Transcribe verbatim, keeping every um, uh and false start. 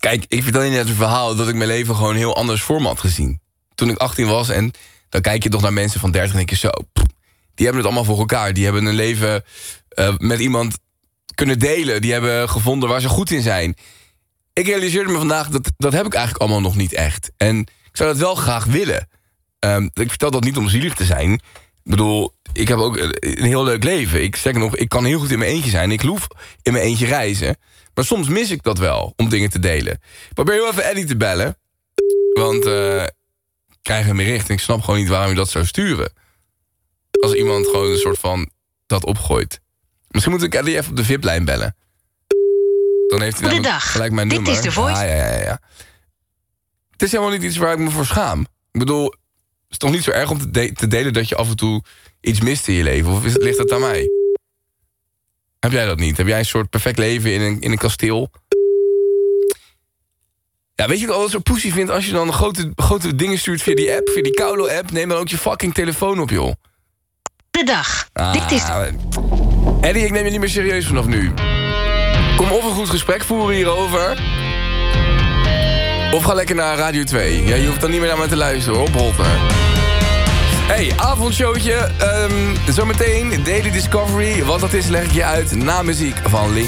Kijk, ik vertel je net een verhaal dat ik mijn leven gewoon heel anders voor me had gezien. Toen ik achttien was en dan kijk je toch naar mensen van dertig en denk je zo... Pff, die hebben het allemaal voor elkaar. Die hebben een leven uh, met iemand kunnen delen. Die hebben gevonden waar ze goed in zijn. Ik realiseerde me vandaag, dat, dat heb ik eigenlijk allemaal nog niet echt. En ik zou dat wel graag willen. Um, ik vertel dat niet om zielig te zijn. Ik bedoel, ik heb ook een heel leuk leven. Ik zeg nog, ik kan heel goed in mijn eentje zijn. Ik loef in mijn eentje reizen. Maar soms mis ik dat wel, om dingen te delen. Ik probeer heel even Eddie te bellen. Want uh, ik krijg hem bericht en ik snap gewoon niet waarom je dat zou sturen. Als iemand gewoon een soort van dat opgooit. Misschien moet ik Eddie even op de V I P-lijn bellen. Dan heeft hij Goedendag. gelijk mijn Dit nummer. is de Voice. Ah, ja, ja, ja. Het is helemaal niet iets waar ik me voor schaam. Ik bedoel, het is toch niet zo erg om te, de- te delen dat je af en toe iets mist in je leven? Of is het, ligt het aan mij? Heb jij dat niet? Heb jij een soort perfect leven in een, in een kasteel? Ja, weet je wat ik altijd zo poesie vind? Als je dan grote, grote dingen stuurt via die app, via die Kaulo-app... neem dan ook je fucking telefoon op, joh. Goedendag. Ah, Dit is... Eddie, ik neem je niet meer serieus vanaf nu. Kom of een goed gesprek voeren hierover... of ga lekker naar Radio twee. Ja, je hoeft dan niet meer naar mij te luisteren, hoor, Bolter. Hey, avondshowtje. Um, zometeen Daily Discovery. Wat dat is, leg ik je uit na muziek van Link.